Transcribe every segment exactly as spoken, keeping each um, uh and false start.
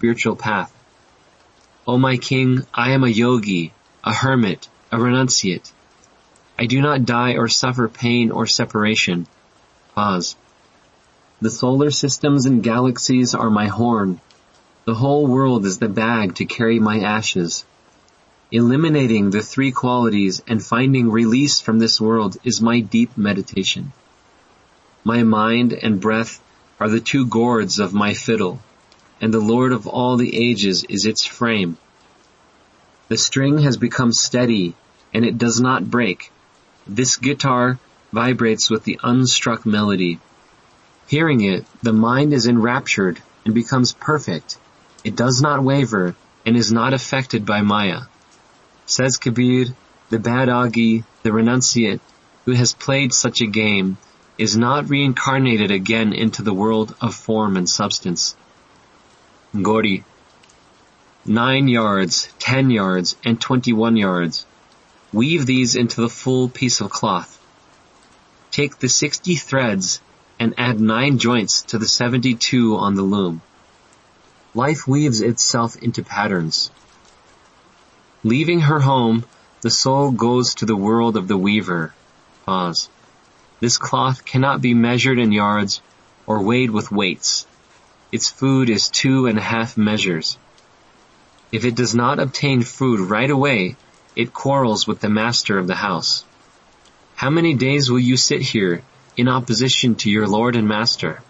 spiritual path. O my king, I am a yogi, a hermit, a renunciate. I do not die or suffer pain or separation. Pause. The solar systems and galaxies are my horn. The whole world is the bag to carry my ashes. Eliminating the three qualities and finding release from this world is my deep meditation. My mind and breath are the two gourds of my fiddle, and the Lord of all the ages is its frame. The string has become steady, and it does not break. This guitar vibrates with the unstruck melody. Hearing it, the mind is enraptured and becomes perfect. It does not waver and is not affected by Maya. Says Kabir, the Badagi, the renunciate, who has played such a game, is not reincarnated again into the world of form and substance. Gauri. Nine yards, ten yards, and twenty-one yards. Weave these into the full piece of cloth. Take the sixty threads and add nine joints to the seventy-two on the loom. Life weaves itself into patterns. Leaving her home, the soul goes to the world of the weaver. Pause. This cloth cannot be measured in yards or weighed with weights. Its food is two and a half measures. If it does not obtain food right away, it quarrels with the master of the house. How many days will you sit here in opposition to your Lord and Master?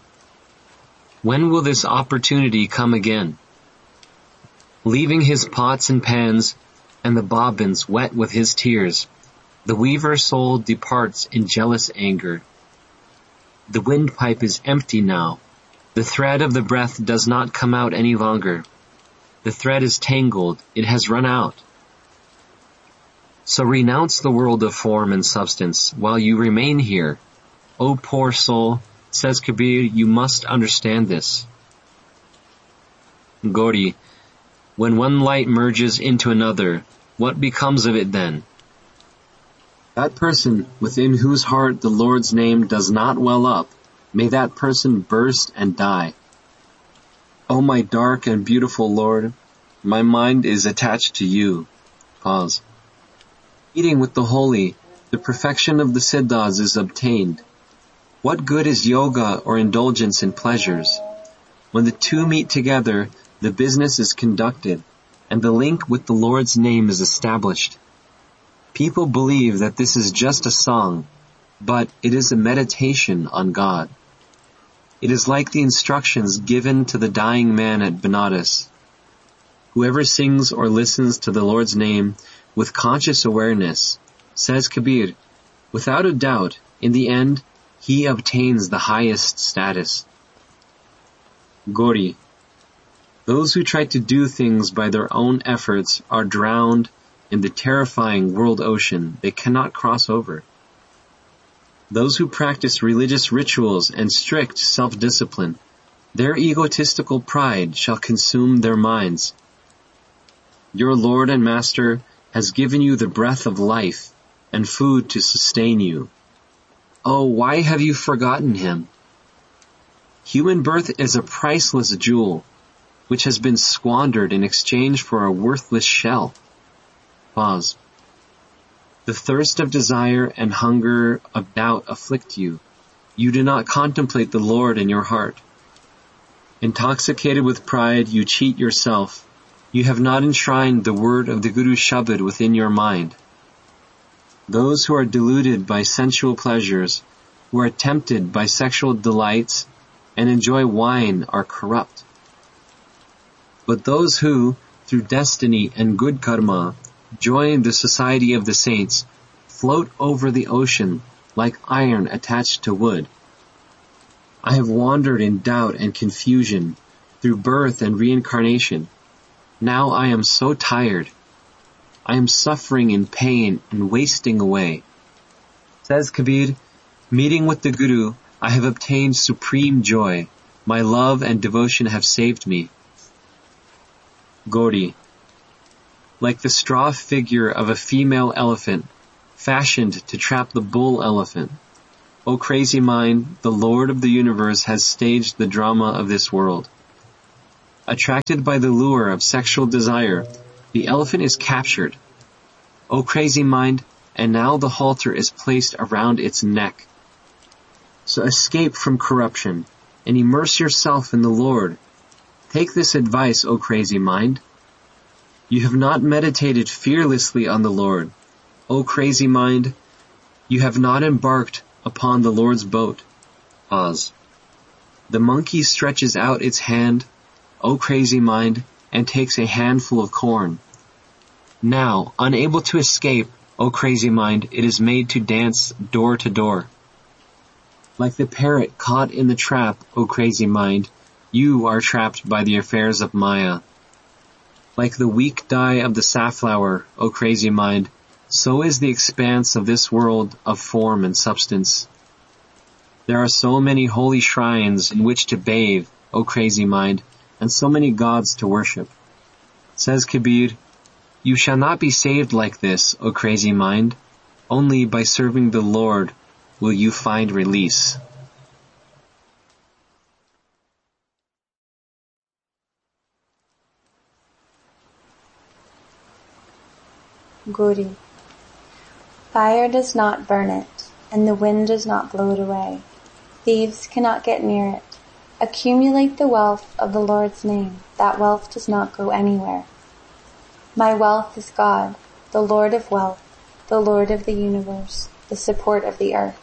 When will this opportunity come again? Leaving his pots and pans and the bobbins wet with his tears, the weaver soul departs in jealous anger. The windpipe is empty now. The thread of the breath does not come out any longer. The thread is tangled. It has run out. So renounce the world of form and substance while you remain here. O poor soul, says Kabir, you must understand this. Gauri. When one light merges into another, what becomes of it then? That person within whose heart the Lord's name does not well up, may that person burst and die. O my dark and beautiful Lord, my mind is attached to you. Pause. Eating with the holy, the perfection of the siddhas is obtained. What good is yoga or indulgence in pleasures? When the two meet together, the business is conducted, and the link with the Lord's name is established. People believe that this is just a song, but it is a meditation on God. It is like the instructions given to the dying man at Benares. Whoever sings or listens to the Lord's name with conscious awareness, says Kabir, without a doubt, in the end, he obtains the highest status. Gauri. Those who try to do things by their own efforts are drowned in the terrifying world ocean they cannot cross over. Those who practice religious rituals and strict self-discipline, their egotistical pride shall consume their minds. Your Lord and Master has given you the breath of life and food to sustain you. Oh, why have you forgotten him? Human birth is a priceless jewel, which has been squandered in exchange for a worthless shell. Pause. The thirst of desire and hunger of doubt afflict you. You do not contemplate the Lord in your heart. Intoxicated with pride, you cheat yourself. You have not enshrined the word of the Guru Shabad within your mind. Those who are deluded by sensual pleasures, who are tempted by sexual delights, and enjoy wine are corrupt. But those who, through destiny and good karma, join the society of the saints, float over the ocean like iron attached to wood. I have wandered in doubt and confusion through birth and reincarnation. Now I am so tired. I am suffering in pain and wasting away. Says Kabir, meeting with the Guru, I have obtained supreme joy. My love and devotion have saved me. Gauri. Like the straw figure of a female elephant, fashioned to trap the bull elephant. O crazy mind, the Lord of the universe has staged the drama of this world. Attracted by the lure of sexual desire, the elephant is captured. O crazy mind, and now the halter is placed around its neck. So escape from corruption, and immerse yourself in the Lord. Take this advice, O crazy mind. You have not meditated fearlessly on the Lord. O crazy mind, you have not embarked upon the Lord's boat. Pause. The monkey stretches out its hand, O crazy mind, and takes a handful of corn. Now, unable to escape, O crazy mind, it is made to dance door to door. Like the parrot caught in the trap, O crazy mind, you are trapped by the affairs of Maya. Like the weak dye of the safflower, O crazy mind, so is the expanse of this world of form and substance. There are so many holy shrines in which to bathe, O crazy mind, and so many gods to worship. Says Kabir, you shall not be saved like this, O crazy mind. Only by serving the Lord will you find release. Gauri. Fire does not burn it, and the wind does not blow it away. Thieves cannot get near it. Accumulate the wealth of the Lord's name. That wealth does not go anywhere. My wealth is God, the Lord of wealth, the Lord of the universe, the support of the earth.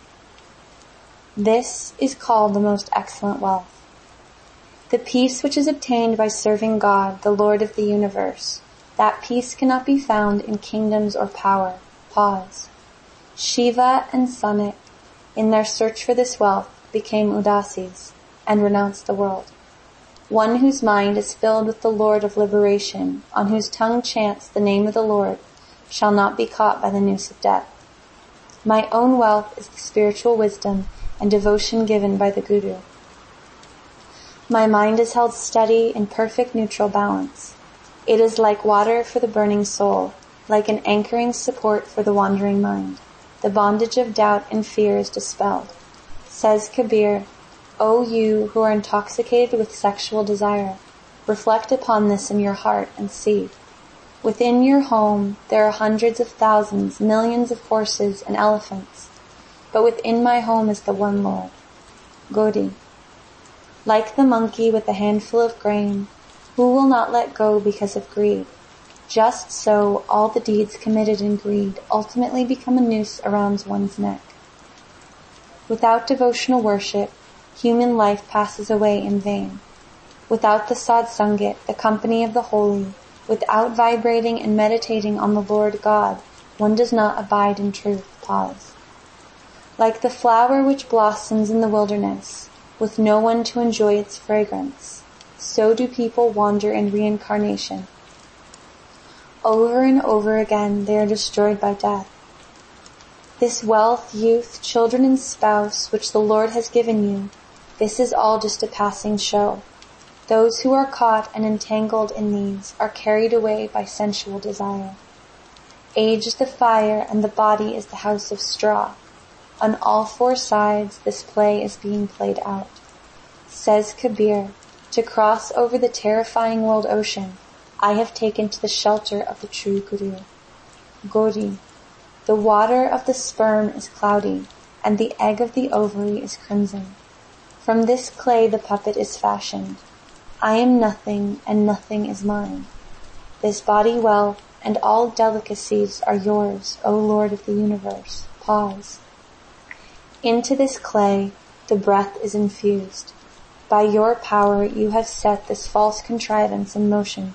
This is called the most excellent wealth. The peace which is obtained by serving God, the Lord of the universe, that peace cannot be found in kingdoms or power. Pause. Shiva and Sanik, in their search for this wealth, became udasis and renounced the world. One whose mind is filled with the Lord of liberation, on whose tongue chants the name of the Lord, shall not be caught by the noose of death. My own wealth is the spiritual wisdom and devotion given by the Guru. My mind is held steady in perfect neutral balance. It is like water for the burning soul, like an anchoring support for the wandering mind. The bondage of doubt and fear is dispelled. Says Kabir, O you who are intoxicated with sexual desire, reflect upon this in your heart and see. Within your home there are hundreds of thousands, millions of horses and elephants, but within my home is the one Lord. Gauri. Like the monkey with a handful of grain, who will not let go because of greed? Just so all the deeds committed in greed ultimately become a noose around one's neck. Without devotional worship, human life passes away in vain. Without the satsangit, the company of the holy, without vibrating and meditating on the Lord God, one does not abide in truth. Pause. Like the flower which blossoms in the wilderness, with no one to enjoy its fragrance, so do people wander in reincarnation. Over and over again they are destroyed by death. This wealth, youth, children and spouse which the Lord has given you, this is all just a passing show. Those who are caught and entangled in these are carried away by sensual desire. Age is the fire and the body is the house of straw. On all four sides this play is being played out. Says Kabir, to cross over the terrifying world ocean, I have taken to the shelter of the true Guru. Gauri. The water of the sperm is cloudy, and the egg of the ovary is crimson. From this clay the puppet is fashioned. I am nothing, and nothing is mine. This body wealth and all delicacies are yours, O Lord of the universe. Pause. Into this clay the breath is infused. By your power you have set this false contrivance in motion.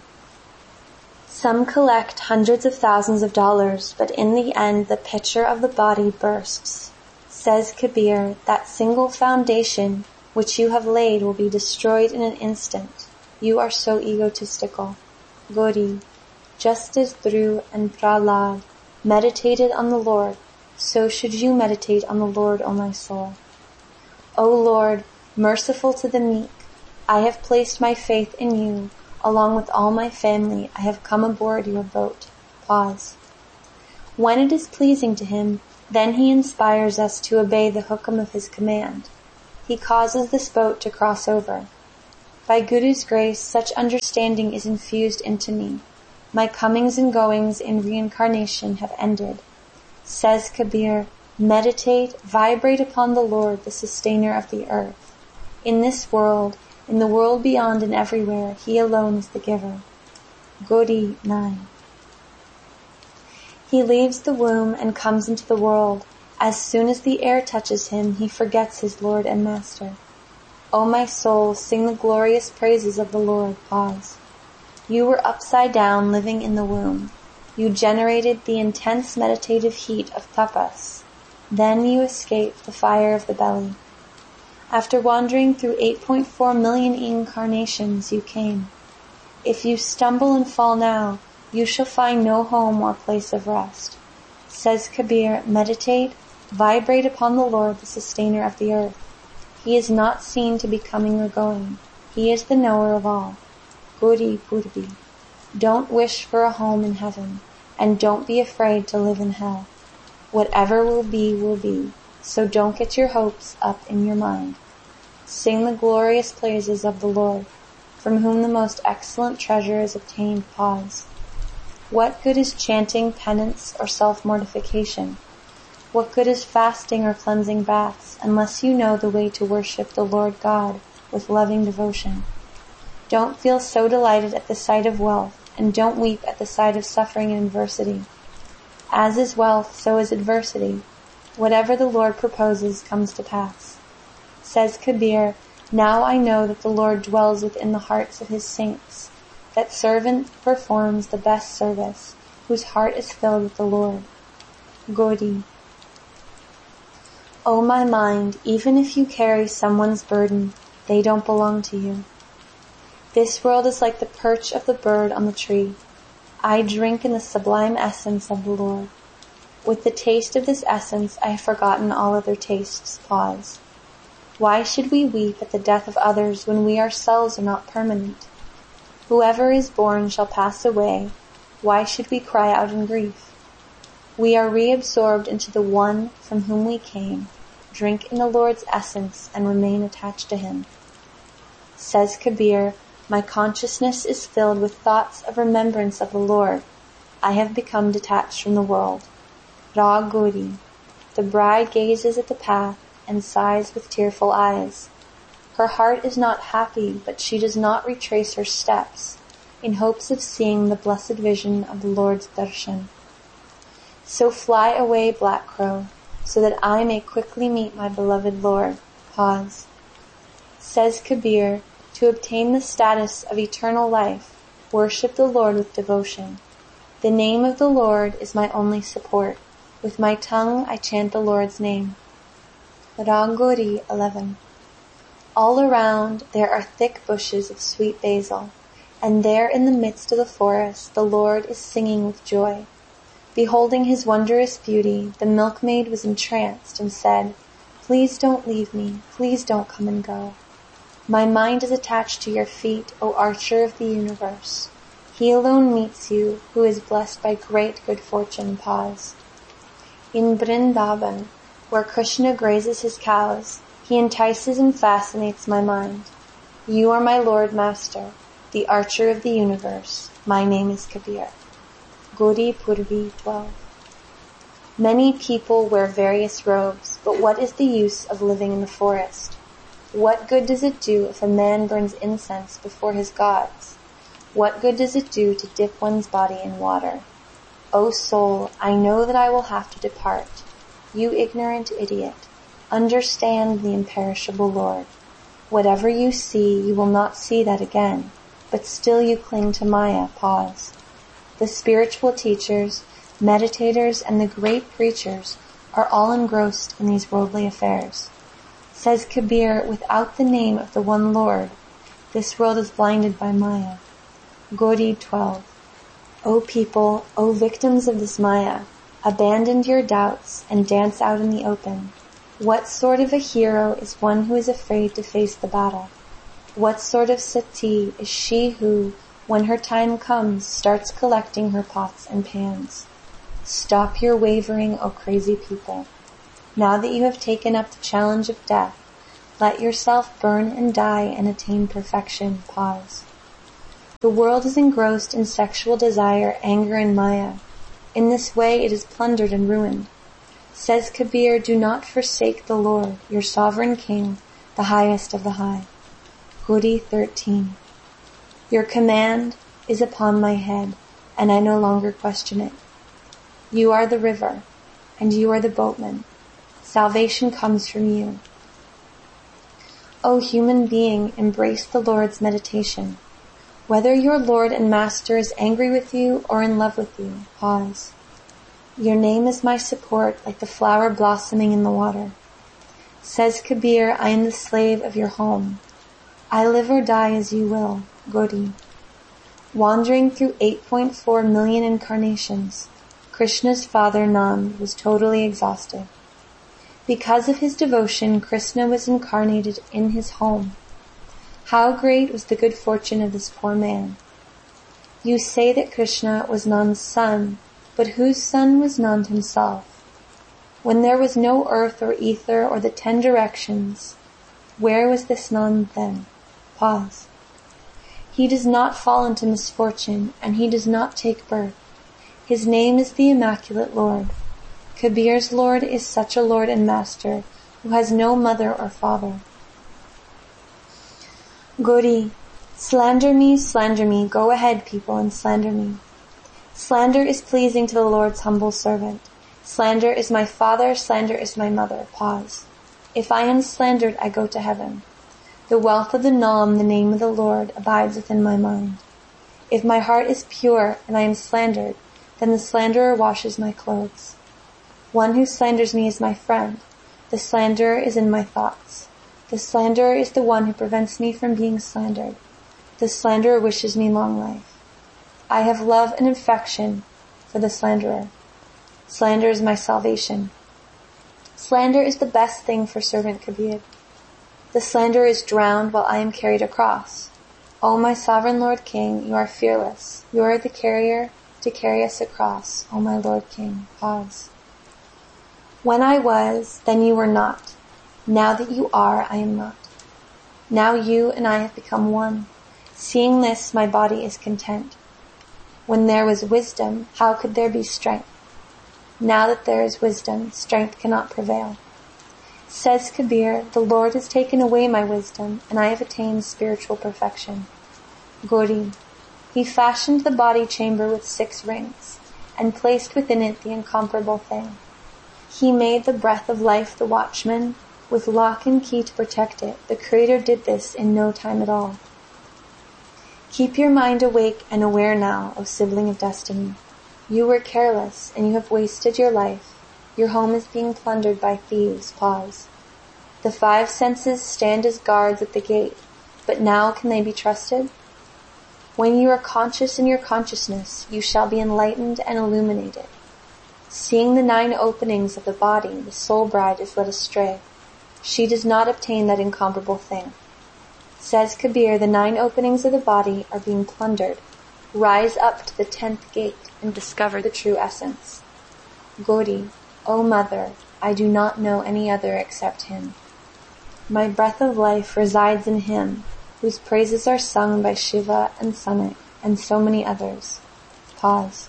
Some collect hundreds of thousands of dollars, but in the end the pitcher of the body bursts. Says Kabir, that single foundation which you have laid will be destroyed in an instant. You are so egotistical. Gauri, just as Dhruv and Prahlad meditated on the Lord, so should you meditate on the Lord, O my soul. O Lord, merciful to the meek, I have placed my faith in you. Along with all my family, I have come aboard your boat. Pause. When it is pleasing to him, then he inspires us to obey the hukam of his command. He causes this boat to cross over. By Guru's grace, such understanding is infused into me. My comings and goings in reincarnation have ended. Says Kabir, meditate, vibrate upon the Lord, the sustainer of the earth. In this world, in the world beyond and everywhere, he alone is the giver. Gauri nine. He leaves the womb and comes into the world. As soon as the air touches him, he forgets his Lord and Master. O my soul, sing the glorious praises of the Lord. Pause. You were upside down living in the womb. You generated the intense meditative heat of tapas. Then you escaped the fire of the belly. After wandering through eight point four million incarnations, you came. If you stumble and fall now, you shall find no home or place of rest. Says Kabir, meditate, vibrate upon the Lord, the sustainer of the earth. He is not seen to be coming or going. He is the knower of all. Gauri Purbi. Don't wish for a home in heaven, and don't be afraid to live in hell. Whatever will be, will be, so don't get your hopes up in your mind. Sing the glorious praises of the Lord, from whom the most excellent treasure is obtained. Pause. What good is chanting, penance, or self-mortification? What good is fasting or cleansing baths, unless you know the way to worship the Lord God with loving devotion? Don't feel so delighted at the sight of wealth, and don't weep at the sight of suffering and adversity. As is wealth, so is adversity. Whatever the Lord proposes comes to pass. Says Kabir, now I know that the Lord dwells within the hearts of his saints. That servant performs the best service, whose heart is filled with the Lord. Gauri. O my mind, even if you carry someone's burden, they don't belong to you. This world is like the perch of the bird on the tree. I drink in the sublime essence of the Lord. With the taste of this essence, I have forgotten all other tastes. Pause. Why should we weep at the death of others when we ourselves are not permanent? Whoever is born shall pass away. Why should we cry out in grief? We are reabsorbed into the one from whom we came. Drink in the Lord's essence and remain attached to him. Says Kabir, my consciousness is filled with thoughts of remembrance of the Lord. I have become detached from the world. Ra Gauri. The bride gazes at the path and sighs with tearful eyes. Her heart is not happy, but she does not retrace her steps, in hopes of seeing the blessed vision of the Lord's darshan. So fly away, black crow, so that I may quickly meet my beloved Lord. Pause. Says Kabir, to obtain the status of eternal life, worship the Lord with devotion. The name of the Lord is my only support. With my tongue I chant the Lord's name. Ra Gauri eleven. All around there are thick bushes of sweet basil, and there in the midst of the forest the Lord is singing with joy. Beholding his wondrous beauty, the milkmaid was entranced and said, please don't leave me, please don't come and go. My mind is attached to your feet, O Archer of the universe. He alone meets you, who is blessed by great good fortune. Pause. In Vrindavan, where Krishna grazes his cows, he entices and fascinates my mind. You are my Lord Master, the Archer of the universe. My name is Kabir. Gauri Purvi twelve. Many people wear various robes, but what is the use of living in the forest? What good does it do if a man burns incense before his gods? What good does it do to dip one's body in water? O soul, I know that I will have to depart. You ignorant idiot, understand the imperishable Lord. Whatever you see, you will not see that again, but still you cling to Maya. Pause. The spiritual teachers, meditators, and the great preachers are all engrossed in these worldly affairs. Says Kabir, without the name of the one Lord, this world is blinded by Maya. Gauri twelve. O people, O victims of this Maya, abandon your doubts and dance out in the open. What sort of a hero is one who is afraid to face the battle? What sort of sati is she who, when her time comes, starts collecting her pots and pans? Stop your wavering, O crazy people. Now that you have taken up the challenge of death, Let yourself burn and die and attain perfection. Pause. The world is engrossed in sexual desire, anger, and maya. In this way it is plundered and ruined. Says Kabir, do not forsake the Lord, your sovereign king, the highest of the high. Gauri thirteen. Your command is upon my head, and I no longer question it. You are the river, and you are the boatman. Salvation comes from you. O human being, embrace the Lord's meditation. Whether your Lord and Master is angry with you or in love with you, pause. Your name is my support, like the flower blossoming in the water. Says Kabir, I am the slave of your home. I live or die as you will. Gauri. Wandering through eight point four million incarnations, Krishna's father Nand was totally exhausted. Because of his devotion, Krishna was incarnated in his home. How great was the good fortune of this poor man. You say that Krishna was Nand's son, but whose son was Nand himself? When there was no earth or ether or the ten directions, where was this Nand then? Pause. He does not fall into misfortune, and he does not take birth. His name is the Immaculate Lord. Kabir's Lord is such a Lord and Master who has no mother or father. Gauri, slander me, slander me, go ahead people and slander me. Slander is pleasing to the Lord's humble servant. Slander is my father, slander is my mother. Pause. If I am slandered, I go to heaven. The wealth of the Nam, the name of the Lord, abides within my mind. If my heart is pure and I am slandered, then the slanderer washes my clothes. One who slanders me is my friend. The slanderer is in my thoughts. The slanderer is the one who prevents me from being slandered. The slanderer wishes me long life. I have love and affection for the slanderer. Slander is my salvation. Slander is the best thing for servant Kabir. The slanderer is drowned while I am carried across. O my sovereign Lord King, you are fearless. You are the carrier to carry us across, O my Lord King. Pause. When I was, then you were not. Now that you are, I am not. Now you and I have become one. Seeing this, my body is content. When there was wisdom, how could there be strength? Now that there is wisdom, strength cannot prevail. Says Kabir, the Lord has taken away my wisdom, and I have attained spiritual perfection. Gauri, he fashioned the body chamber with six rings, and placed within it the incomparable thing. He made the breath of life the watchman, with lock and key to protect it. The Creator did this in no time at all. Keep your mind awake and aware now, O sibling of destiny. You were careless, and you have wasted your life. Your home is being plundered by thieves. Pause. The five senses stand as guards at the gate, but now can they be trusted? When you are conscious in your consciousness, you shall be enlightened and illuminated. Seeing the nine openings of the body, the soul bride is led astray. She does not obtain that incomparable thing. Says Kabir, the nine openings of the body are being plundered. Rise up to the tenth gate and discover the true essence. Gauri, O Mother, I do not know any other except him. My breath of life resides in him, whose praises are sung by Shiva and Sanak and so many others. Pause.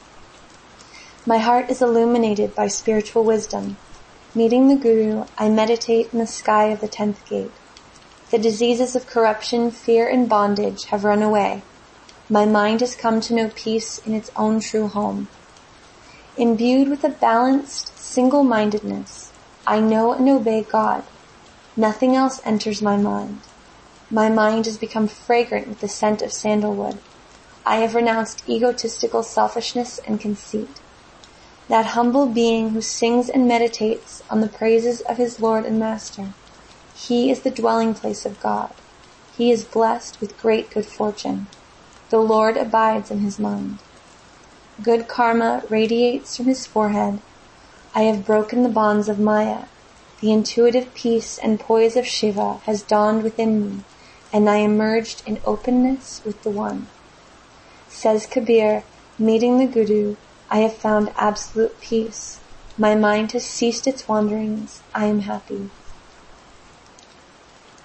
My heart is illuminated by spiritual wisdom. Meeting the Guru, I meditate in the sky of the tenth gate. The diseases of corruption, fear, and bondage have run away. My mind has come to know peace in its own true home. Imbued with a balanced, single-mindedness, I know and obey God. Nothing else enters my mind. My mind has become fragrant with the scent of sandalwood. I have renounced egotistical selfishness and conceit. That humble being who sings and meditates on the praises of his Lord and Master, he is the dwelling place of God. He is blessed with great good fortune. The Lord abides in his mind. Good karma radiates from his forehead. I have broken the bonds of Maya. The intuitive peace and poise of Shiva has dawned within me, and I am merged in openness with the One. Says Kabir, meeting the Guru, I have found absolute peace. My mind has ceased its wanderings. I am happy.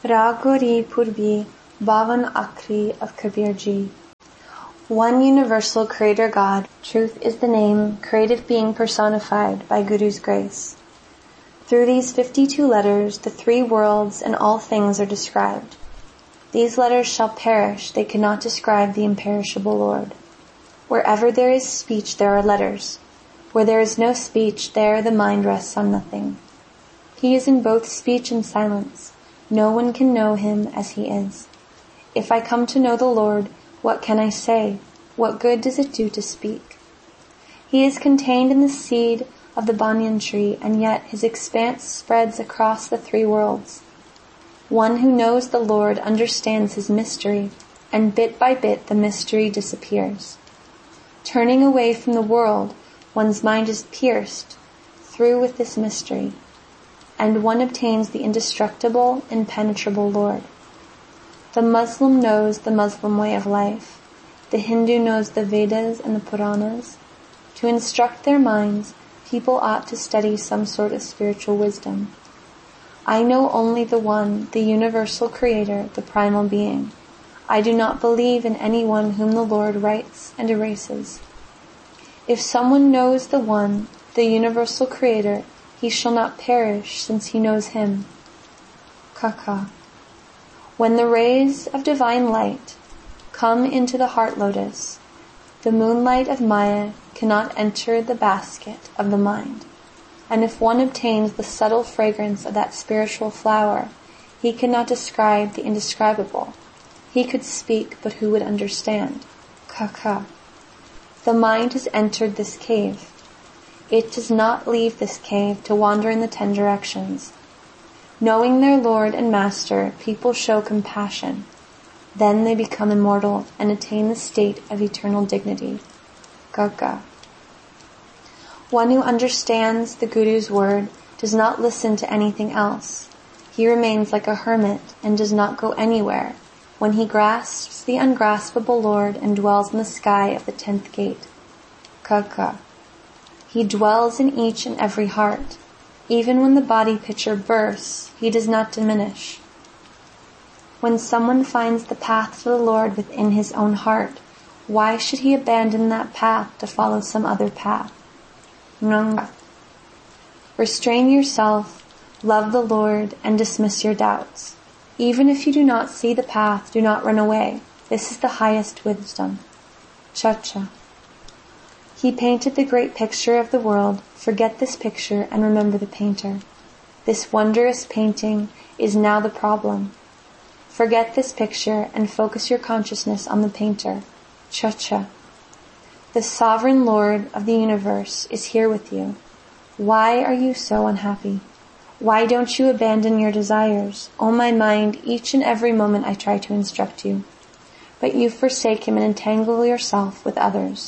Ragori Purbi Bhavan Akri of Kabir Ji. One universal creator God, truth is the name, creative being personified by Guru's grace. Through these fifty-two letters, the three worlds and all things are described. These letters shall perish, they cannot describe the imperishable Lord. Wherever there is speech, there are letters. Where there is no speech, there the mind rests on nothing. He is in both speech and silence. No one can know him as he is. If I come to know the Lord, what can I say? What good does it do to speak? He is contained in the seed of the banyan tree, and yet his expanse spreads across the three worlds. One who knows the Lord understands his mystery, and bit by bit the mystery disappears. Turning away from the world, one's mind is pierced through with this mystery, and one obtains the indestructible, impenetrable Lord. The Muslim knows the Muslim way of life. The Hindu knows the Vedas and the Puranas. To instruct their minds, people ought to study some sort of spiritual wisdom. I know only the One, the universal creator, the primal being. I do not believe in anyone whom the Lord writes and erases. If someone knows the One, the universal creator, he shall not perish since he knows him. Kaka. When the rays of divine light come into the heart lotus, the moonlight of Maya cannot enter the basket of the mind. And if one obtains the subtle fragrance of that spiritual flower, he cannot describe the indescribable. He could speak, but who would understand? Kaka. The mind has entered this cave. It does not leave this cave to wander in the ten directions. Knowing their Lord and Master, people show compassion. Then they become immortal and attain the state of eternal dignity. Gaga. One who understands the Guru's word does not listen to anything else. He remains like a hermit and does not go anywhere when he grasps the ungraspable Lord and dwells in the sky of the tenth gate. Gaga. He dwells in each and every heart. Even when the body picture bursts, he does not diminish. When someone finds the path to the Lord within his own heart, why should he abandon that path to follow some other path? Nanga. Restrain yourself, love the Lord, and dismiss your doubts. Even if you do not see the path, do not run away. This is the highest wisdom. Chacha. He painted the great picture of the world. Forget this picture and remember the painter. This wondrous painting is now the problem. Forget this picture and focus your consciousness on the painter. Cha-cha. The sovereign Lord of the universe is here with you. Why are you so unhappy? Why don't you abandon your desires? O my mind, each and every moment I try to instruct you. But you forsake him and entangle yourself with others.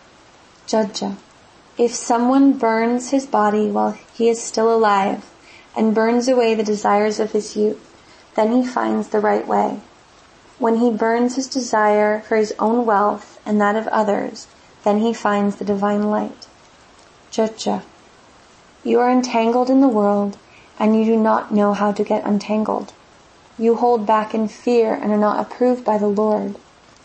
Judja. If someone burns his body while he is still alive and burns away the desires of his youth, then he finds the right way. When he burns his desire for his own wealth and that of others, then he finds the divine light. Judja. You are entangled in the world and you do not know how to get untangled. You hold back in fear and are not approved by the Lord.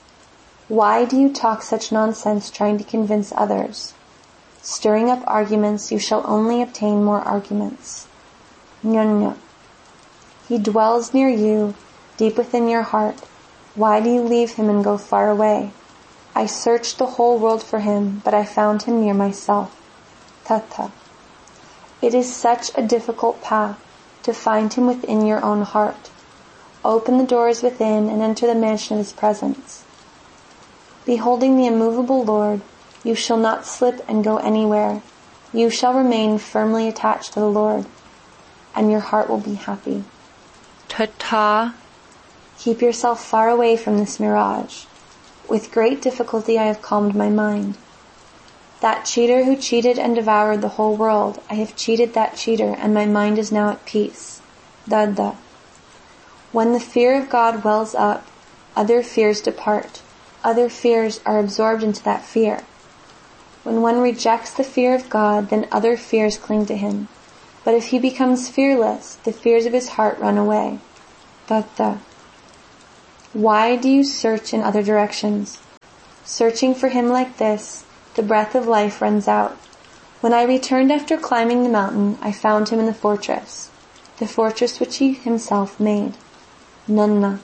Why do you talk such nonsense trying to convince others? Stirring up arguments, you shall only obtain more arguments. Nyanya. He dwells near you, deep within your heart. Why do you leave him and go far away? I searched the whole world for him, but I found him near myself. Tata. It is such a difficult path to find him within your own heart. Open the doors within and enter the mansion of his presence. Beholding the immovable Lord, you shall not slip and go anywhere. You shall remain firmly attached to the Lord, and your heart will be happy. Ta-ta. Keep yourself far away from this mirage. With great difficulty I have calmed my mind. That cheater who cheated and devoured the whole world, I have cheated that cheater, and my mind is now at peace. Dada. When the fear of God wells up, other fears depart. Other fears are absorbed into that fear. When one rejects the fear of God, then other fears cling to him. But if he becomes fearless, the fears of his heart run away. Tattva. Why do you search in other directions? Searching for him like this, the breath of life runs out. When I returned after climbing the mountain, I found him in the fortress, the fortress which he himself made. Nanna.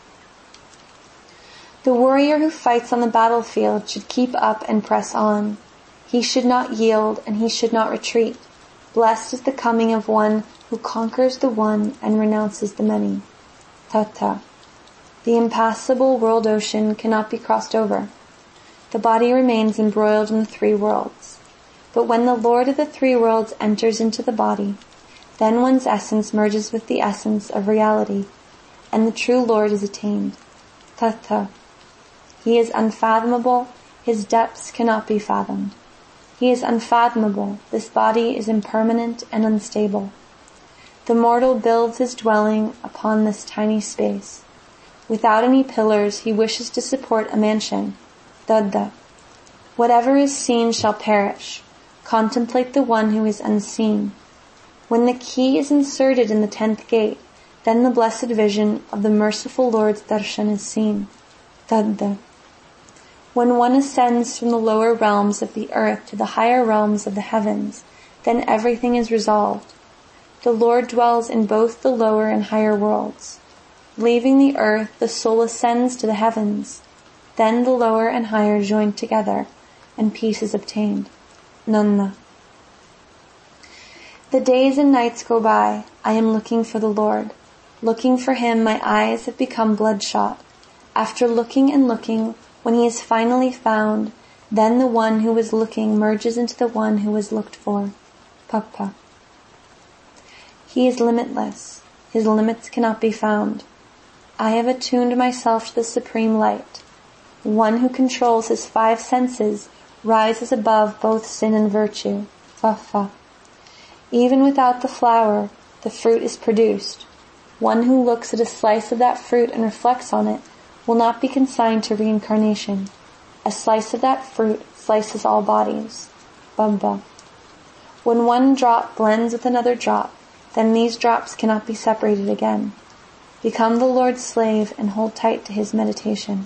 The warrior who fights on the battlefield should keep up and press on. He should not yield and he should not retreat. Blessed is the coming of one who conquers the one and renounces the many. Tattva. The impassable world ocean cannot be crossed over. The body remains embroiled in the three worlds. But when the Lord of the three worlds enters into the body, then one's essence merges with the essence of reality, and the true Lord is attained. Tattva. He is unfathomable, his depths cannot be fathomed. He is unfathomable, this body is impermanent and unstable. The mortal builds his dwelling upon this tiny space. Without any pillars, he wishes to support a mansion. Tattva. Whatever is seen shall perish. Contemplate the one who is unseen. When the key is inserted in the tenth gate, then the blessed vision of the merciful Lord's darshan is seen. Tattva. When one ascends from the lower realms of the earth to the higher realms of the heavens, then everything is resolved. The Lord dwells in both the lower and higher worlds. Leaving the earth, the soul ascends to the heavens. Then the lower and higher join together, and peace is obtained. Nanna. The days and nights go by. I am looking for the Lord. Looking for him, my eyes have become bloodshot. After looking and looking, when he is finally found, then the one who was looking merges into the one who was looked for. Papa. He is limitless. His limits cannot be found. I have attuned myself to the supreme light. One who controls his five senses rises above both sin and virtue. Fafa. Even without the flower, the fruit is produced. One who looks at a slice of that fruit and reflects on it will not be consigned to reincarnation. A slice of that fruit slices all bodies. Bamba. When one drop blends with another drop, then these drops cannot be separated again. Become the Lord's slave and hold tight to his meditation.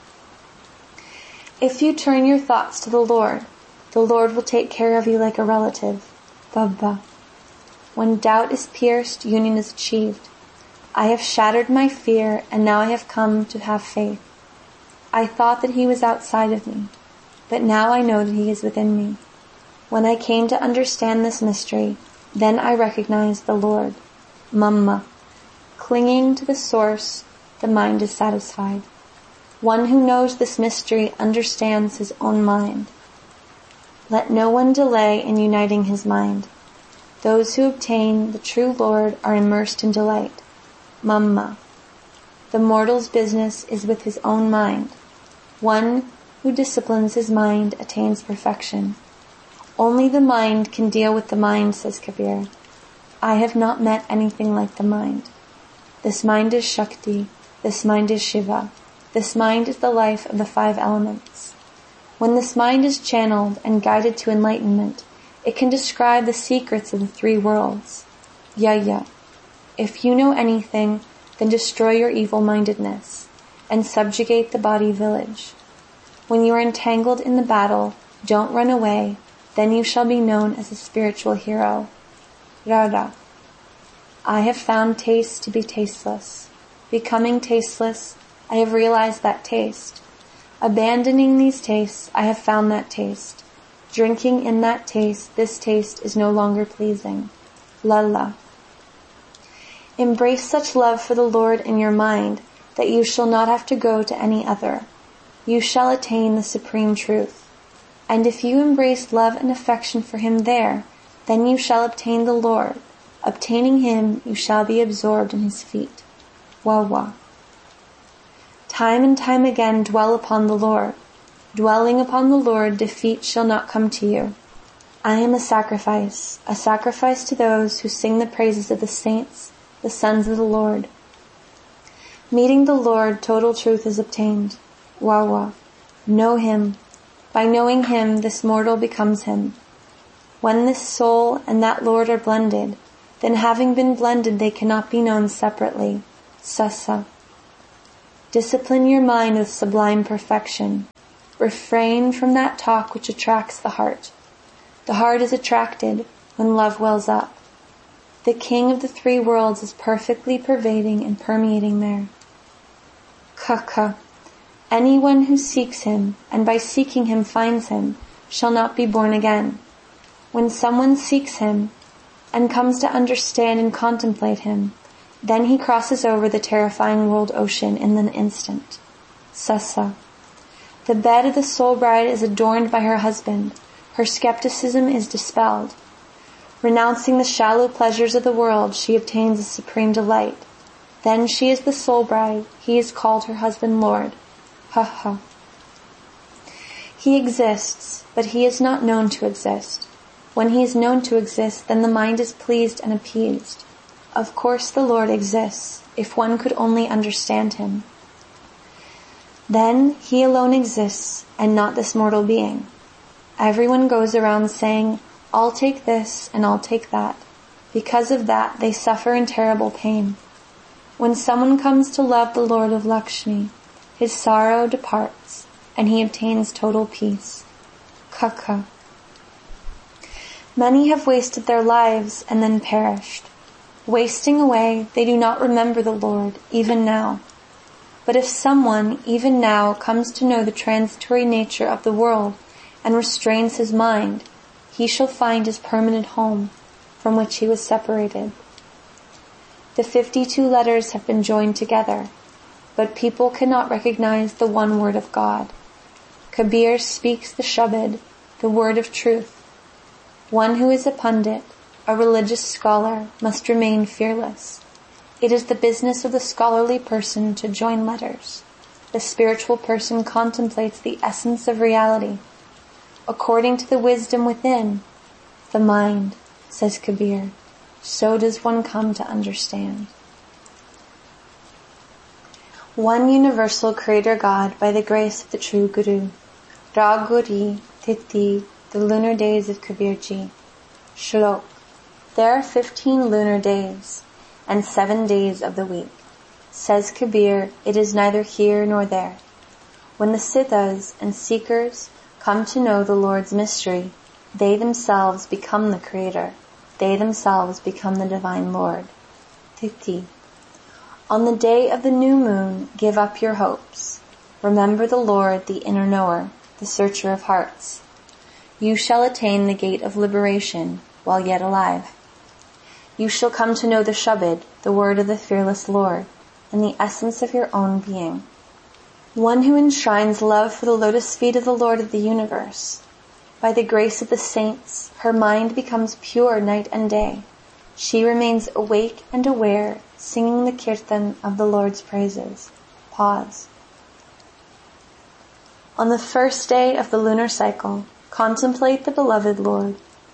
If you turn your thoughts to the Lord, the Lord will take care of you like a relative. Baba. When doubt is pierced, union is achieved. I have shattered my fear, and now I have come to have faith. I thought that he was outside of me, but now I know that he is within me. When I came to understand this mystery, then I recognized the Lord. Mamma. Clinging to the source, the mind is satisfied. One who knows this mystery understands his own mind. Let no one delay in uniting his mind. Those who obtain the true Lord are immersed in delight. Mamma. The mortal's business is with his own mind. One who disciplines his mind attains perfection. Only the mind can deal with the mind, says Kabir. I have not met anything like the mind. This mind is Shakti. This mind is Shiva. This mind is the life of the five elements. When this mind is channeled and guided to enlightenment, it can describe the secrets of the three worlds. Yaya. If you know anything, then destroy your evil-mindedness and subjugate the body village. When you are entangled in the battle, don't run away, then you shall be known as a spiritual hero. Radha. I have found taste to be tasteless. Becoming tasteless, I have realized that taste. Abandoning these tastes, I have found that taste. Drinking in that taste, this taste is no longer pleasing. Lala. Embrace such love for the Lord in your mind that you shall not have to go to any other. You shall attain the supreme truth. And if you embrace love and affection for him there, then you shall obtain the Lord. Obtaining him, you shall be absorbed in his feet. Wawa. Time and time again dwell upon the Lord. Dwelling upon the Lord, defeat shall not come to you. I am a sacrifice, a sacrifice to those who sing the praises of the saints, the sons of the Lord. Meeting the Lord, total truth is obtained. Wawa. Know him. By knowing him, this mortal becomes him. When this soul and that Lord are blended, then having been blended, they cannot be known separately. Sasa. Discipline your mind with sublime perfection. Refrain from that talk which attracts the heart. The heart is attracted when love wells up. The King of the three worlds is perfectly pervading and permeating there. Kaka. Anyone who seeks him, and by seeking him finds him, shall not be born again. When someone seeks him, and comes to understand and contemplate him, then he crosses over the terrifying world ocean in an instant. Sasa. The bed of the soul bride is adorned by her husband. Her skepticism is dispelled. Renouncing the shallow pleasures of the world, she obtains a supreme delight. Then she is the soul bride. He is called her husband Lord. Ha ha. He exists, but he is not known to exist. When he is known to exist, then the mind is pleased and appeased. Of course the Lord exists, if one could only understand him. Then he alone exists, and not this mortal being. Everyone goes around saying, I'll take this and I'll take that. Because of that, they suffer in terrible pain. When someone comes to love the Lord of Lakshmi, his sorrow departs, and he obtains total peace. Kaka. Many have wasted their lives and then perished. Wasting away, they do not remember the Lord, even now. But if someone, even now, comes to know the transitory nature of the world and restrains his mind, he shall find his permanent home, from which he was separated. The fifty-two letters have been joined together, but people cannot recognize the one word of God. Kabir speaks the Shabad, the word of truth. One who is a pundit, a religious scholar, must remain fearless. It is the business of the scholarly person to join letters. The spiritual person contemplates the essence of reality. According to the wisdom within, the mind, says Kabir, so does one come to understand. One universal Creator God by the grace of the true Guru. Raguri Tithi, the lunar days of Kabirji. Shlok. There are fifteen lunar days, and seven days of the week. Says Kabir, it is neither here nor there. When the Siddhas and Seekers come to know the Lord's mystery, they themselves become the Creator. They themselves become the Divine Lord. Tithi. On the day of the new moon, give up your hopes. Remember the Lord, the inner knower, the searcher of hearts. You shall attain the gate of liberation while yet alive. You shall come to know the Shabad, the word of the fearless Lord, and the essence of your own being. One who enshrines love for the lotus feet of the Lord of the universe. By the grace of the saints, her mind becomes pure night and day. She remains awake and aware, singing the kirtan of the Lord's praises. Pause. On the first day of the lunar cycle, contemplate the beloved Lord.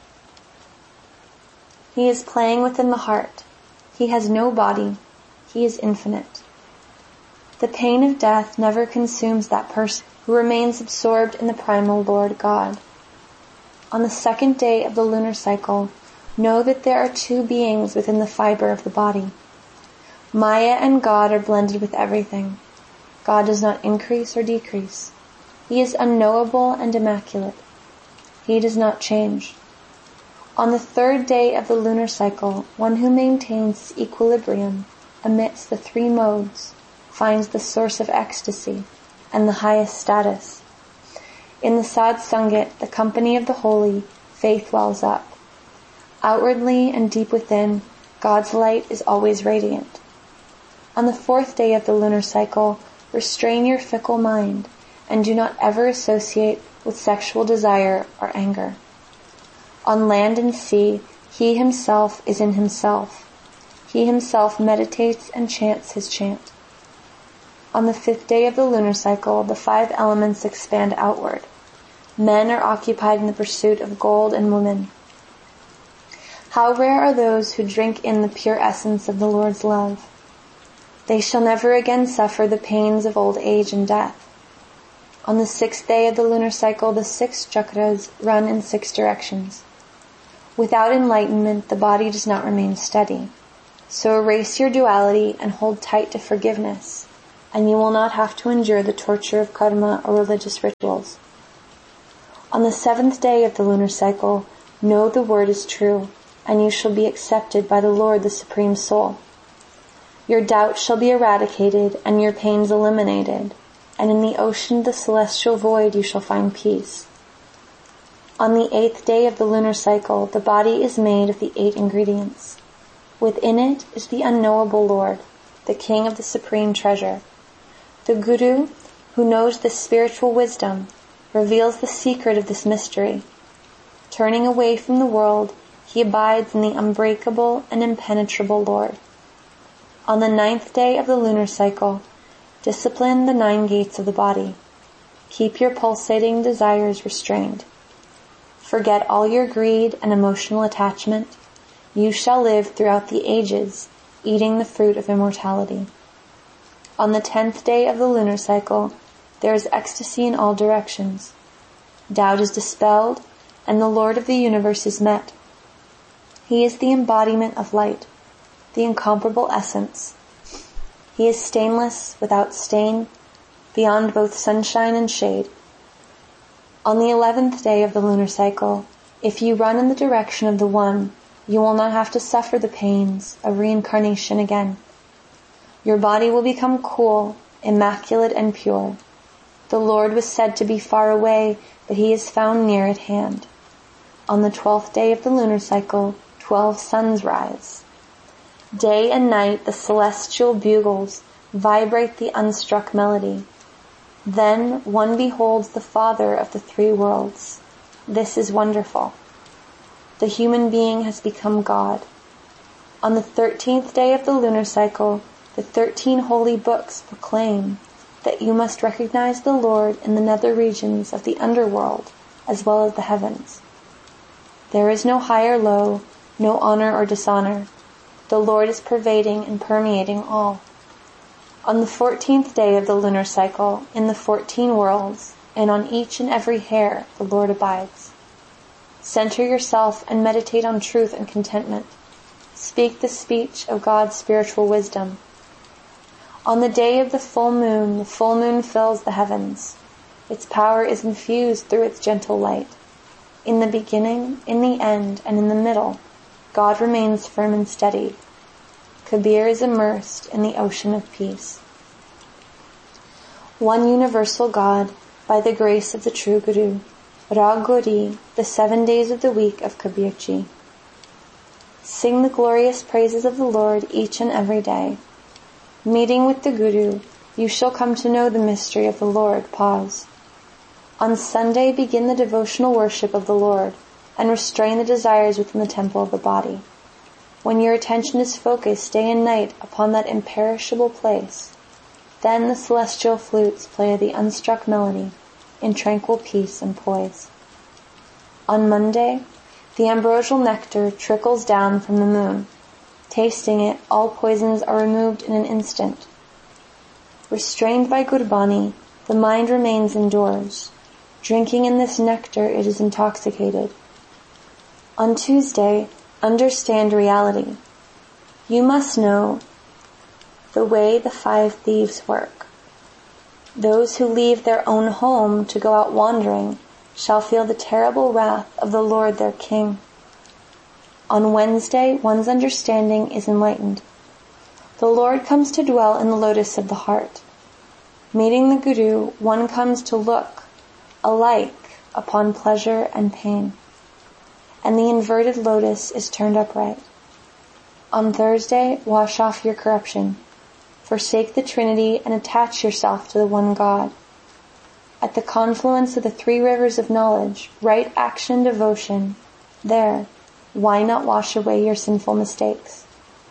He is playing within the heart. He has no body. He is infinite. The pain of death never consumes that person who remains absorbed in the primal Lord God. On the second day of the lunar cycle, know that there are two beings within the fiber of the body. Maya and God are blended with everything. God does not increase or decrease. He is unknowable and immaculate. He does not change. On the third day of the lunar cycle, one who maintains equilibrium amidst the three modes finds the source of ecstasy and the highest status. In the Sad Sangat, the company of the holy, faith wells up. Outwardly and deep within, God's light is always radiant. On the fourth day of the lunar cycle, restrain your fickle mind and do not ever associate with sexual desire or anger. On land and sea, he himself is in himself. He himself meditates and chants his chant. On the fifth day of the lunar cycle, the five elements expand outward. Men are occupied in the pursuit of gold and women. How rare are those who drink in the pure essence of the Lord's love. They shall never again suffer the pains of old age and death. On the sixth day of the lunar cycle, the six chakras run in six directions. Without enlightenment, the body does not remain steady. So erase your duality and hold tight to forgiveness, and you will not have to endure the torture of karma or religious rituals. On the seventh day of the lunar cycle, know the word is true, and you shall be accepted by the Lord, the Supreme Soul. Your doubts shall be eradicated and your pains eliminated, and in the ocean of the celestial void you shall find peace. On the eighth day of the lunar cycle, the body is made of the eight ingredients. Within it is the unknowable Lord, the King of the Supreme Treasure. The Guru, who knows this spiritual wisdom, reveals the secret of this mystery. Turning away from the world, he abides in the unbreakable and impenetrable Lord. On the ninth day of the lunar cycle, discipline the nine gates of the body. Keep your pulsating desires restrained. Forget all your greed and emotional attachment. You shall live throughout the ages, eating the fruit of immortality. On the tenth day of the lunar cycle, there is ecstasy in all directions. Doubt is dispelled, and the Lord of the universe is met. He is the embodiment of light, the incomparable essence. He is stainless, without stain, beyond both sunshine and shade. On the eleventh day of the lunar cycle, if you run in the direction of the One, you will not have to suffer the pains of reincarnation again. Your body will become cool, immaculate, and pure. The Lord was said to be far away, but he is found near at hand. On the twelfth day of the lunar cycle, twelve suns rise. Day and night the celestial bugles vibrate the unstruck melody. Then one beholds the Father of the three worlds. This is wonderful. The human being has become God. On the thirteenth day of the lunar cycle, the thirteen holy books proclaim that you must recognize the Lord in the nether regions of the underworld as well as the heavens. There is no high or low, no honor or dishonor. The Lord is pervading and permeating all. On the fourteenth day of the lunar cycle, in the fourteen worlds, and on each and every hair, the Lord abides. Center yourself and meditate on truth and contentment. Speak the speech of God's spiritual wisdom. On the day of the full moon, the full moon fills the heavens. Its power is infused through its gentle light. In the beginning, in the end, and in the middle, God remains firm and steady. Kabir is immersed in the ocean of peace. One universal God, by the grace of the true Guru, Ragori, the seven days of the week of Kabirji. Sing the glorious praises of the Lord each and every day. Meeting with the Guru, you shall come to know the mystery of the Lord. Pause. On Sunday, begin the devotional worship of the Lord and restrain the desires within the temple of the body. When your attention is focused day and night upon that imperishable place, then the celestial flutes play the unstruck melody in tranquil peace and poise. On Monday, the ambrosial nectar trickles down from the moon. Tasting it, all poisons are removed in an instant. Restrained by Gurbani, the mind remains indoors. Drinking in this nectar, it is intoxicated. On Tuesday, understand reality. You must know the way the five thieves work. Those who leave their own home to go out wandering shall feel the terrible wrath of the Lord their King. On Wednesday, one's understanding is enlightened. The Lord comes to dwell in the lotus of the heart. Meeting the Guru, one comes to look alike upon pleasure and pain, and the inverted lotus is turned upright. On Thursday, wash off your corruption. Forsake the Trinity and attach yourself to the one God. At the confluence of the three rivers of knowledge, right action, devotion, there, why not wash away your sinful mistakes?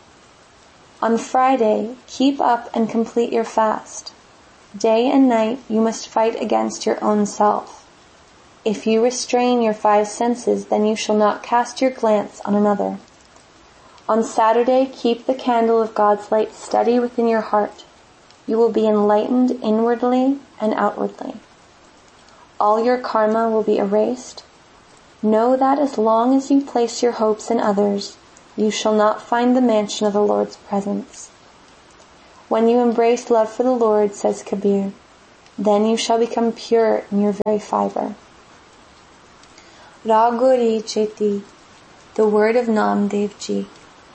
On Friday, keep up and complete your fast. Day and night you must fight against your own self. If you restrain your five senses, then you shall not cast your glance on another. On Saturday, keep the candle of God's light steady within your heart. You will be enlightened inwardly and outwardly. All your karma will be erased. Know that as long as you place your hopes in others, you shall not find the mansion of the Lord's presence. When you embrace love for the Lord, says Kabir, then you shall become pure in your very fiber. Ragori Cheti, the word of Namdev Ji.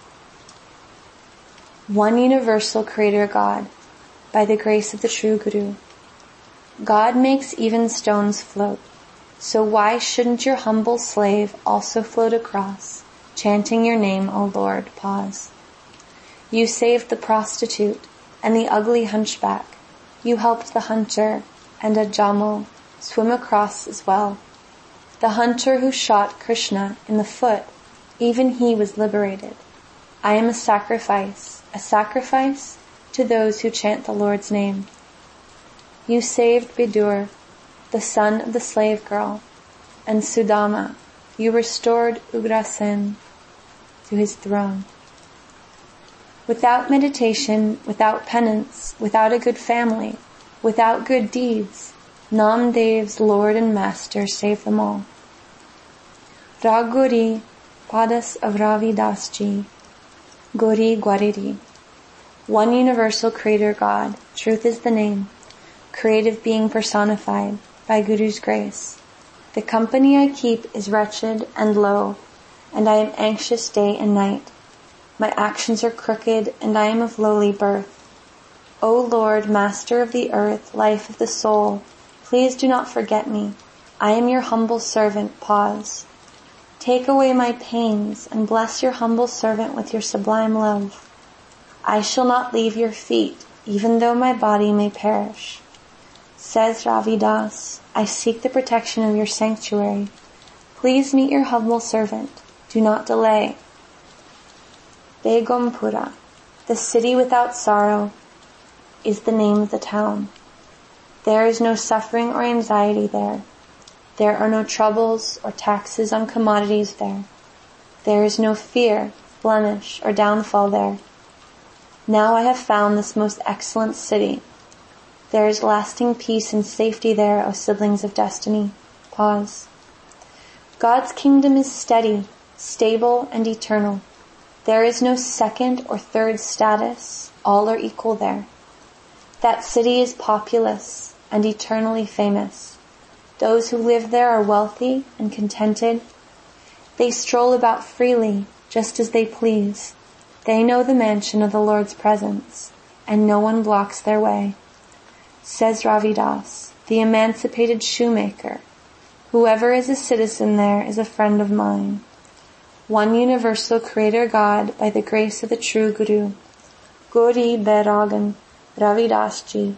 One universal creator God, by the grace of the true Guru. God makes even stones float, so why shouldn't your humble slave also float across, chanting your name, O Lord? Pause. You saved the prostitute and the ugly hunchback. You helped the hunter and a Jamo swim across as well. The hunter who shot Krishna in the foot, even he was liberated. I am a sacrifice, a sacrifice to those who chant the Lord's name. You saved Bidur, the son of the slave girl, and Sudama. You restored Ugrasen to his throne. Without meditation, without penance, without a good family, without good deeds, Namdev's Lord and Master saved them all. Raguri, Padas of Ravi Das Ji, Gori Gwariri. One universal creator God, truth is the name, creative being personified by Guru's grace. The company I keep is wretched and low, and I am anxious day and night. My actions are crooked, and I am of lowly birth. O Lord, Master of the earth, life of the soul, please do not forget me. I am your humble servant. Pause. Take away my pains, and bless your humble servant with your sublime love. I shall not leave your feet, even though my body may perish. Says Ravi Das, I seek the protection of your sanctuary. Please meet your humble servant. Do not delay. Begumpura, the city without sorrow, is the name of the town. There is no suffering or anxiety there. There are no troubles or taxes on commodities there. There is no fear, blemish, or downfall there. Now I have found this most excellent city. There is lasting peace and safety there, O siblings of destiny. Pause. God's kingdom is steady, stable, and eternal. There is no second or third status. All are equal there. That city is populous and eternally famous. Those who live there are wealthy and contented. They stroll about freely, just as they please. They know the mansion of the Lord's presence, and no one blocks their way. Says Ravi Das, the emancipated shoemaker, whoever is a citizen there is a friend of mine. One universal creator God, by the grace of the true Guru. Gauri Bairagan, Ravi Das Ji.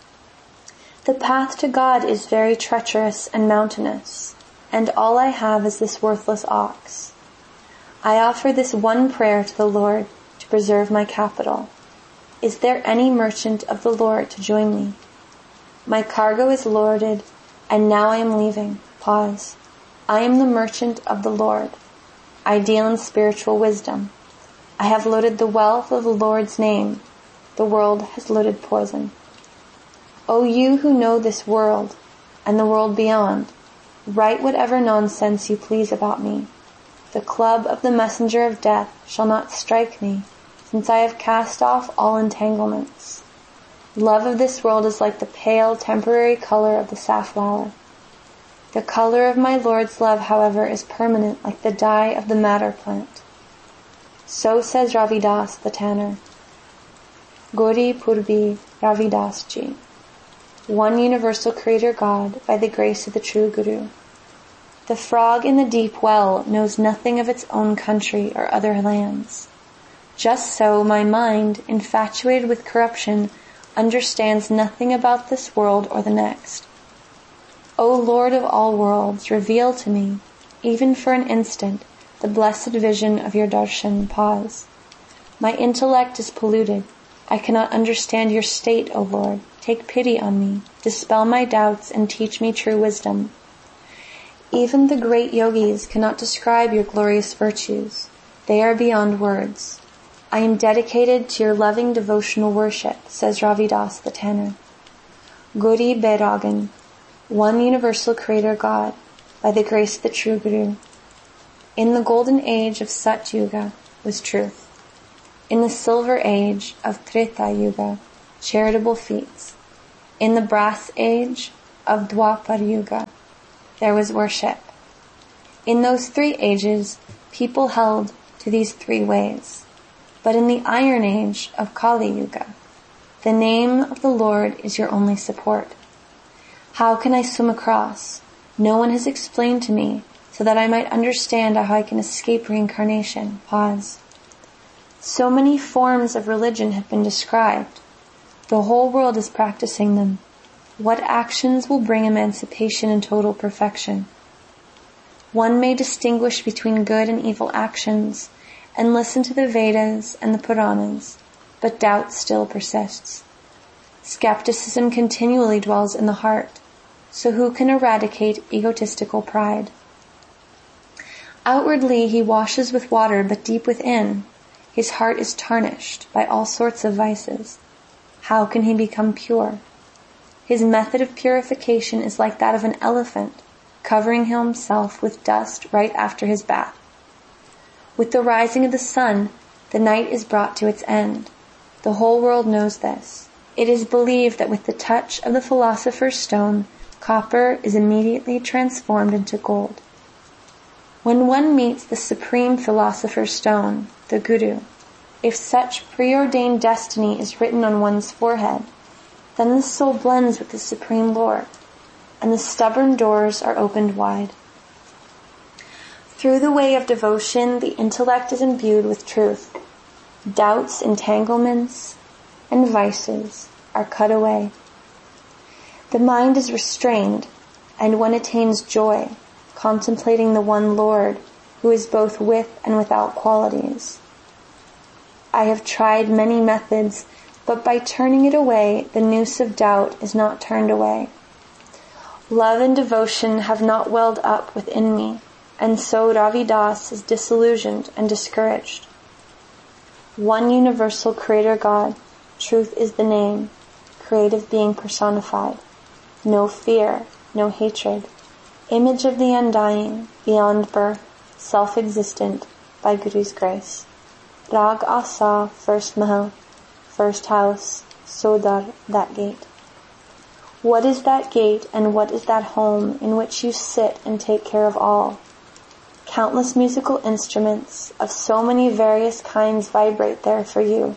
The path to God is very treacherous and mountainous, and all I have is this worthless ox. I offer this one prayer to the Lord to preserve my capital. Is there any merchant of the Lord to join me? My cargo is loaded, and now I am leaving. Pause. I am the merchant of the Lord. I deal in spiritual wisdom. I have loaded the wealth of the Lord's name. The world has loaded poison. O you who know this world and the world beyond, write whatever nonsense you please about me. The club of the messenger of death shall not strike me, since I have cast off all entanglements. Love of this world is like the pale, temporary color of the safflower. The color of my Lord's love, however, is permanent like the dye of the madder plant. So says Ravi Das the tanner. Gauri Purbi Ravi Das Ji. One universal creator God, by the grace of the true Guru. The frog in the deep well knows nothing of its own country or other lands. Just so my mind, infatuated with corruption, understands nothing about this world or the next. O Lord of all worlds, reveal to me, even for an instant, the blessed vision of your darshan. Pause. My intellect is polluted. I cannot understand your state, O Lord. Take pity on me, dispel my doubts, and teach me true wisdom. Even the great yogis cannot describe your glorious virtues. They are beyond words. I am dedicated to your loving devotional worship, says Ravi Das the tanner. Gauri Bairagan, one universal creator God, by the grace of the true Guru. In the golden age of Sat Yuga, was truth. In the silver age of Treta Yuga, charitable feats. In the brass age of Dwapar Yuga, there was worship. In those three ages, people held to these three ways. But in the iron age of Kali Yuga, the name of the Lord is your only support. How can I swim across? No one has explained to me so that I might understand how I can escape reincarnation. Pause. So many forms of religion have been described. The whole world is practicing them. What actions will bring emancipation and total perfection? One may distinguish between good and evil actions and listen to the Vedas and the Puranas, but doubt still persists. Skepticism continually dwells in the heart, so who can eradicate egotistical pride? Outwardly he washes with water, but deep within, his heart is tarnished by all sorts of vices. How can he become pure? His method of purification is like that of an elephant, covering himself with dust right after his bath. With the rising of the sun, the night is brought to its end. The whole world knows this. It is believed that with the touch of the philosopher's stone, copper is immediately transformed into gold. When one meets the supreme philosopher's stone, the Guru, if such preordained destiny is written on one's forehead, then the soul blends with the Supreme Lord, and the stubborn doors are opened wide. Through the way of devotion, the intellect is imbued with truth. Doubts, entanglements, and vices are cut away. The mind is restrained, and one attains joy, contemplating the one Lord, who is both with and without qualities. I have tried many methods, but by turning it away, the noose of doubt is not turned away. Love and devotion have not welled up within me, and so Ravidas is disillusioned and discouraged. One universal creator God, truth is the name, creative being personified. No fear, no hatred, image of the undying, beyond birth, self-existent, by Guru's grace. Rag Asa, first Mahal, first house, Sodar, that gate. What is that gate and what is that home in which you sit and take care of all? Countless musical instruments of so many various kinds vibrate there for you.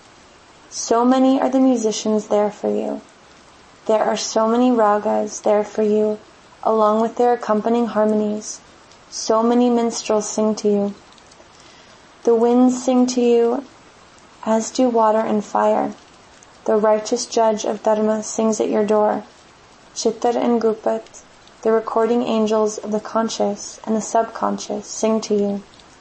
So many are the musicians there for you. There are so many ragas there for you, along with their accompanying harmonies. So many minstrels sing to you. The winds sing to you, as do water and fire. The righteous judge of Dharma sings at your door. Chittar and Gupat, the recording angels of the conscious and the subconscious, sing to you.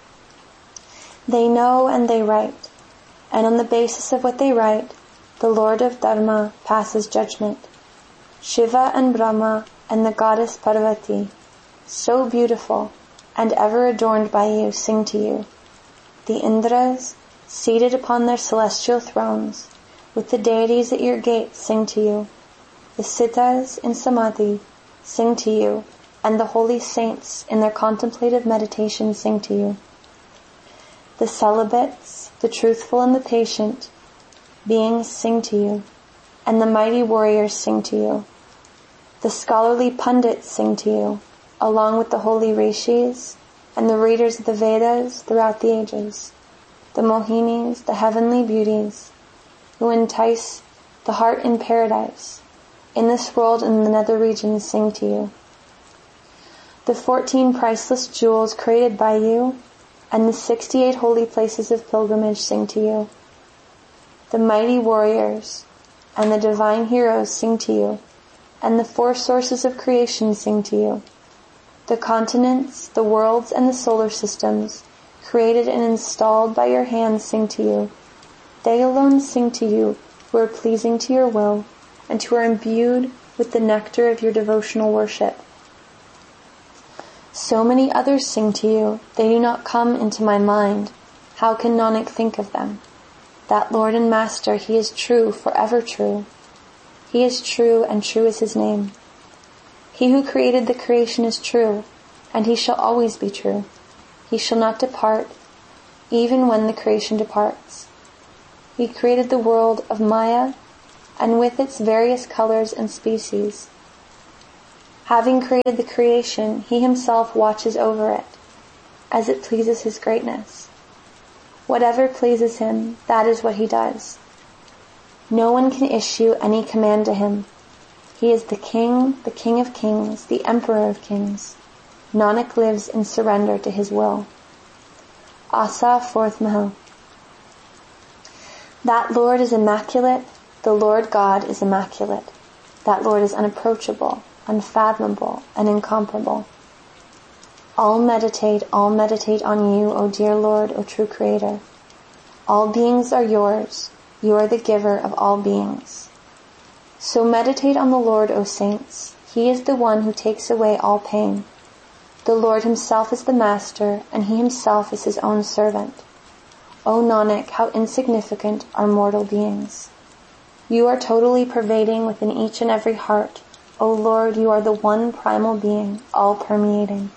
They know and they write, and on the basis of what they write, the Lord of Dharma passes judgment. Shiva and Brahma and the goddess Parvati, so beautiful and ever adorned by you, sing to you. The Indras, seated upon their celestial thrones, with the deities at your gates, sing to you. The Siddhas in Samadhi sing to you, and the holy saints in their contemplative meditation sing to you. The celibates, the truthful and the patient beings sing to you, and the mighty warriors sing to you. The scholarly pundits sing to you, along with the holy rishis and the readers of the Vedas throughout the ages, the Mohinis, the heavenly beauties, who entice the heart in paradise, in this world and in the nether regions, sing to you. The fourteen priceless jewels created by you and the sixty-eight holy places of pilgrimage sing to you. The mighty warriors and the divine heroes sing to you, and the four sources of creation sing to you. The continents, the worlds, and the solar systems, created and installed by your hands, sing to you. They alone sing to you who are pleasing to your will and who are imbued with the nectar of your devotional worship. So many others sing to you, they do not come into my mind. How can Nanak think of them? That Lord and Master, He is true, forever true. He is true, and true is His name. He who created the creation is true, and He shall always be true. He shall not depart, even when the creation departs. He created the world of Maya, and with its various colors and species. Having created the creation, he himself watches over it, as it pleases his greatness. Whatever pleases him, that is what he does. No one can issue any command to him. He is the king, the king of kings, the emperor of kings. Nanak lives in surrender to his will. Asa, fourth Mahal. That Lord is immaculate, the Lord God is immaculate. That Lord is unapproachable, unfathomable, and incomparable. All meditate, all meditate on you, O dear Lord, O true Creator. All beings are yours. You are the giver of all beings. So meditate on the Lord, O saints. He is the one who takes away all pain. The Lord himself is the master, and he himself is his own servant. O Nanak, how insignificant are mortal beings. You are totally pervading within each and every heart. O Lord, you are the one primal being, all permeating.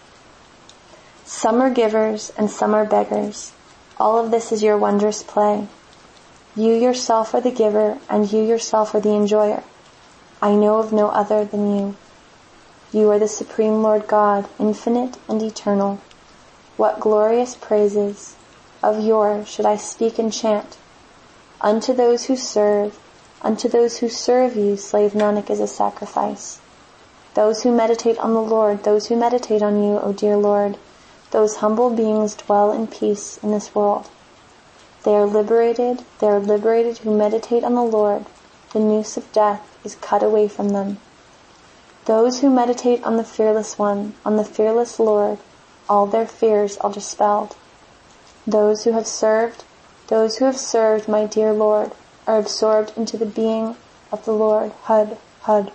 Some are givers and some are beggars. All of this is your wondrous play. You yourself are the giver, and you yourself are the enjoyer. I know of no other than you. You are the Supreme Lord God, infinite and eternal. What glorious praises of yours should I speak and chant? Unto those who serve, unto those who serve you, slave Nanak is a sacrifice. Those who meditate on the Lord, those who meditate on you, O dear Lord, those humble beings dwell in peace in this world. They are liberated, they are liberated who meditate on the Lord. The noose of death is cut away from them. Those who meditate on the fearless one, on the fearless Lord, all their fears are dispelled. Those who have served, those who have served my dear Lord, are absorbed into the being of the Lord. Hud, Hud.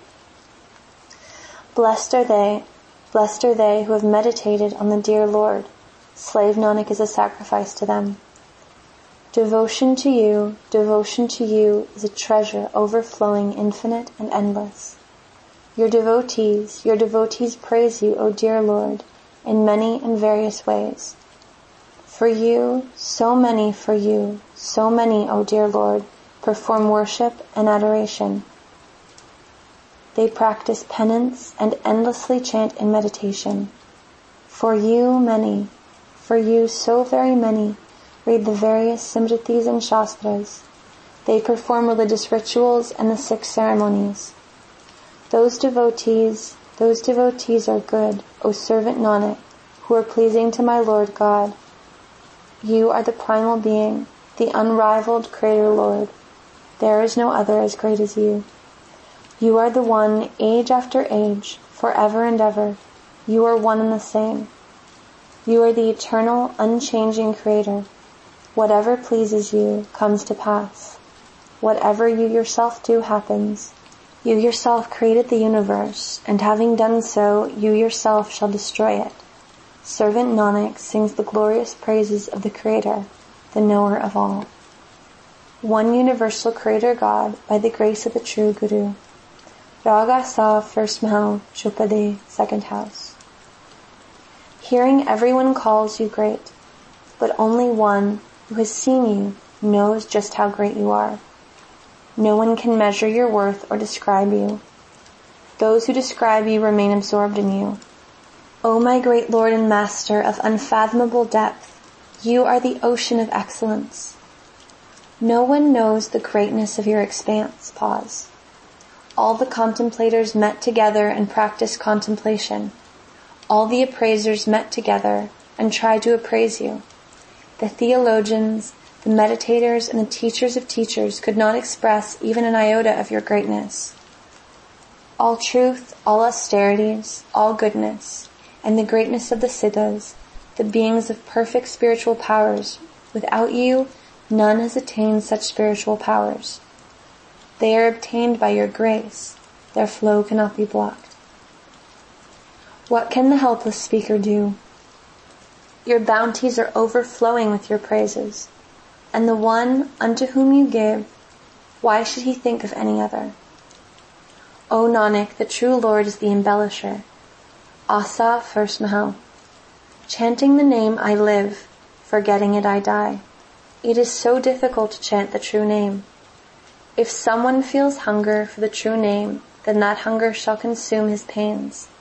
Blessed are they, blessed are they who have meditated on the dear Lord. Slave Nanak is a sacrifice to them. Devotion to you, devotion to you is a treasure overflowing, infinite and endless. Your devotees, your devotees praise you, O dear Lord, in many and various ways. For you, so many for you, so many, O dear Lord, perform worship and adoration. They practice penance and endlessly chant in meditation. For you, many, for you, so very many, read the various Simritis and Shastras. They perform religious rituals and the six ceremonies. Those devotees, those devotees are good, O servant Nanak, who are pleasing to my Lord God. You are the primal being, the unrivaled Creator Lord. There is no other as great as you. You are the one, age after age, forever and ever. You are one and the same. You are the eternal, unchanging Creator. Whatever pleases you comes to pass. Whatever you yourself do happens. You yourself created the universe, and having done so, you yourself shall destroy it. Servant Nanak sings the glorious praises of the Creator, the knower of all. One universal Creator God, by the grace of the true Guru. Raga Sa, first Mahal, Chupade, second house. Hearing everyone calls you great, but only one who has seen you knows just how great you are. No one can measure your worth or describe you. Those who describe you remain absorbed in you. O my great Lord and Master of unfathomable depth, you are the ocean of excellence. No one knows the greatness of your expanse. Pause. All the contemplators met together and practiced contemplation. All the appraisers met together and tried to appraise you. The theologians, the meditators, and the teachers of teachers could not express even an iota of your greatness. All truth, all austerities, all goodness, and the greatness of the Siddhas, the beings of perfect spiritual powers, without you, none has attained such spiritual powers. They are obtained by your grace. Their flow cannot be blocked. What can the helpless speaker do? Your bounties are overflowing with your praises, and the one unto whom you give, why should he think of any other? O Nanak, the true Lord is the embellisher. Asa, first Mahal. Chanting the name I live, forgetting it I die. It is so difficult to chant the true name. If someone feels hunger for the true name, then that hunger shall consume his pains.